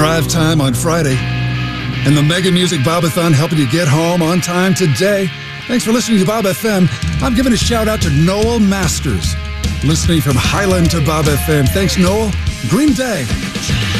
drive time on Friday. And the Mega Music Bob-a-thon helping you get home on time today. Thanks for listening to Bob FM. I'm giving a shout out to Noel Masters, listening from Highland to Bob FM. Thanks, Noel. Green Day.